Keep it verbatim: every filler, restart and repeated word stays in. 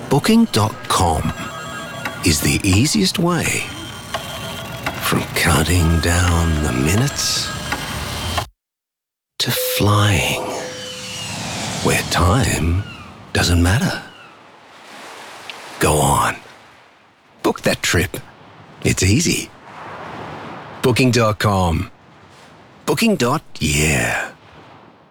Booking dot com is the easiest way. From counting down the minutes to flying where time doesn't matter. Go on. Book that trip. It's easy. Booking dot com. Booking. Yeah.